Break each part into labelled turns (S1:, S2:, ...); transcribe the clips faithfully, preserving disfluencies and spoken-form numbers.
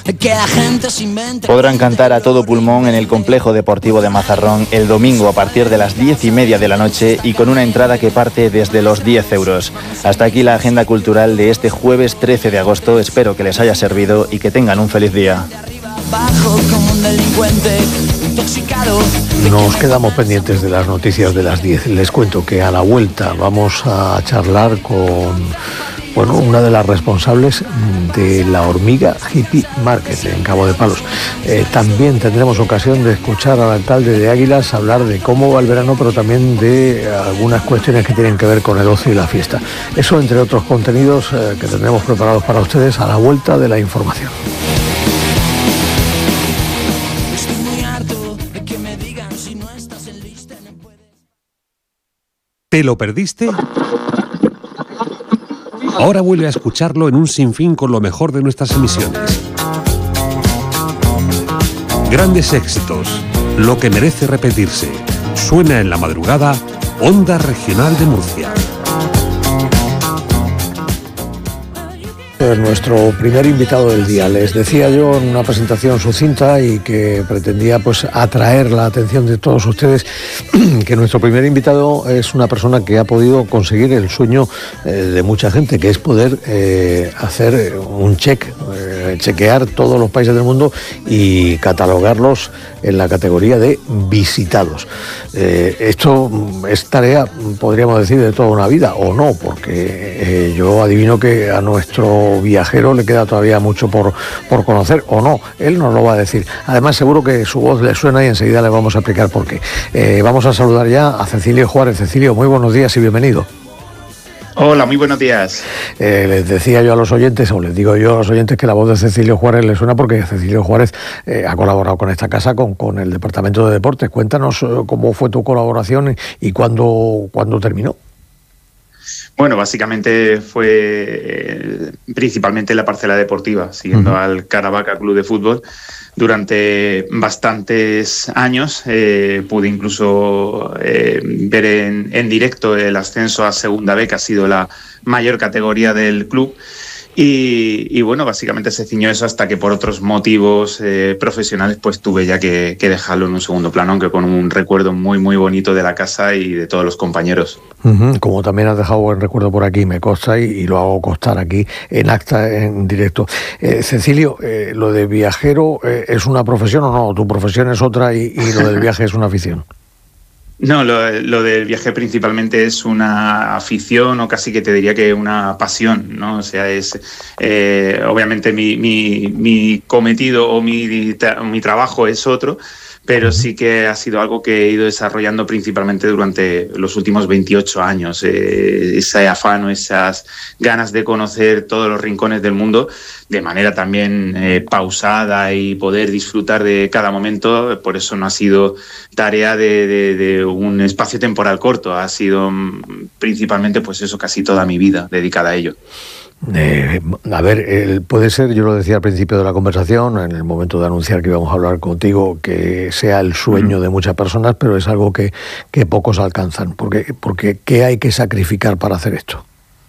S1: que la gente se invente.
S2: Podrán cantar a todo pulmón en el Complejo Deportivo de Mazarrón el domingo a partir de las diez y media de la noche y con una entrada que parte desde los diez euros. Hasta aquí la agenda cultural de este jueves trece de agosto. Espero que les haya servido y que tengan un feliz día.
S3: Nos quedamos pendientes de las noticias de las diez. Les cuento que a la vuelta vamos a charlar con, bueno, una de las responsables de la Hormiga Hippie Market en Cabo de Palos. Eh, también tendremos ocasión de escuchar al alcalde de Águilas hablar de cómo va el verano, pero también de algunas cuestiones que tienen que ver con el ocio y la fiesta. Eso, entre otros contenidos eh, que tendremos preparados para ustedes a la vuelta de la información.
S4: ¿Te lo perdiste? Ahora vuelve a escucharlo en un sinfín con lo mejor de nuestras emisiones. Grandes éxitos, lo que merece repetirse. Suena en la madrugada, Onda Regional de Murcia.
S3: Nuestro primer invitado del día. Les decía yo en una presentación sucinta y que pretendía pues atraer la atención de todos ustedes que nuestro primer invitado es una persona que ha podido conseguir el sueño eh, de mucha gente, que es poder eh, hacer un check, eh, chequear todos los países del mundo y catalogarlos en la categoría de visitados. Eh, esto es tarea, podríamos decir, de toda una vida, o no, porque eh, yo adivino que a nuestro viajero le queda todavía mucho por, por conocer, o no, él nos lo va a decir. Además, seguro que su voz le suena y enseguida le vamos a explicar por qué. Eh, vamos a saludar ya a Cecilio Juárez. Cecilio, muy buenos días y bienvenido.
S5: Hola, muy buenos días.
S3: Eh, les decía yo a los oyentes, o les digo yo a los oyentes, que la voz de Cecilio Juárez le suena porque Cecilio Juárez eh, ha colaborado con esta casa, con, con el Departamento de Deportes. Cuéntanos eh, cómo fue tu colaboración y, y cuándo, cuándo terminó.
S5: Bueno, básicamente fue eh, principalmente la parcela deportiva, siguiendo uh-huh. al Caravaca Club de Fútbol. Durante bastantes años eh, pude incluso eh, ver en, en directo el ascenso a Segunda B, que ha sido la mayor categoría del club. Y, y bueno, básicamente se ciñó eso hasta que por otros motivos eh, profesionales pues tuve ya que, que dejarlo en un segundo plano, aunque con un recuerdo muy muy bonito de la casa y de todos los compañeros.
S3: Uh-huh. Como también has dejado buen recuerdo por aquí, me consta, y, y lo hago constar aquí en acta, en directo. Eh, Cecilio, eh, ¿lo de viajero eh, es una profesión o no? ¿Tu profesión es otra y, y lo del viaje es una afición?
S5: No, lo, lo del viaje principalmente es una afición, o casi que te diría que una pasión, ¿no? O sea, es eh, obviamente mi, mi, mi cometido o mi, tra- mi trabajo es otro, pero sí que ha sido algo que he ido desarrollando principalmente durante los últimos veintiocho años. Eh, ese afán o esas ganas de conocer todos los rincones del mundo de manera también eh, pausada y poder disfrutar de cada momento. Por eso no ha sido tarea de, de, de un espacio temporal corto, ha sido principalmente pues eso, casi toda mi vida dedicada a ello.
S3: Eh, a ver, eh, puede ser, yo lo decía al principio de la conversación, en el momento de anunciar que íbamos a hablar contigo, que sea el sueño de muchas personas, pero es algo que, que pocos alcanzan. Porque, porque ¿qué hay que sacrificar para hacer esto?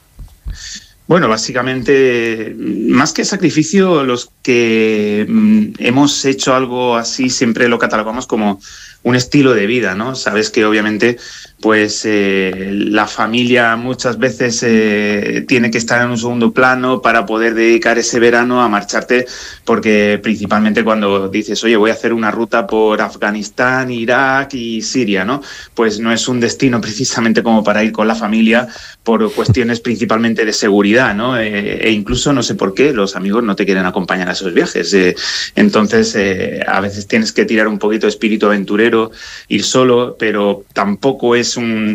S5: Bueno, básicamente, más que sacrificio, los que mm, hemos hecho algo así siempre lo catalogamos como un estilo de vida, ¿no? Sabes que obviamente pues eh, la familia muchas veces eh, tiene que estar en un segundo plano para poder dedicar ese verano a marcharte, porque principalmente cuando dices, oye, voy a hacer una ruta por Afganistán, Irak y Siria, ¿no? Pues no es un destino precisamente como para ir con la familia por cuestiones principalmente de seguridad, ¿no? Eh, e incluso, no sé por qué, los amigos no te quieren acompañar a esos viajes. Eh, entonces, eh, a veces tienes que tirar un poquito de espíritu aventurero, ir solo, pero tampoco es un